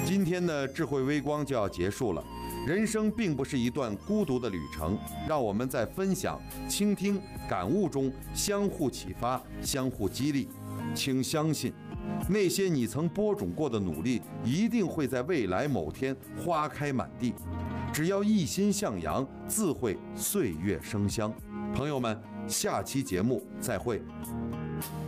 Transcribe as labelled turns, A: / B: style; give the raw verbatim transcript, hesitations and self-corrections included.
A: 今天的智慧微光就要结束了。人生并不是一段孤独的旅程，让我们在分享、倾听、感悟中相互启发、相互激励。请相信，那些你曾播种过的努力，一定会在未来某天花开满地。只要一心向阳，自会岁月生香。朋友们，下期节目再会。